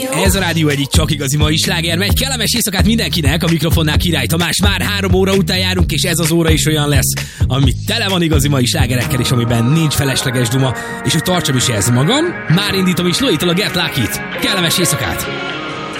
Ez a Rádió egyik csak igazi mai sláger megy. Kellemes éjszakát mindenkinek, a mikrofonnál Király Tamás. Már 3 óra után járunk, és ez az óra is olyan lesz, ami tele van igazi mai slágerekkel, és amiben nincs felesleges duma, és hogy tartsam is ez magam. Már indítom is Lojitól a Get Lucky-t. Kellemes éjszakát!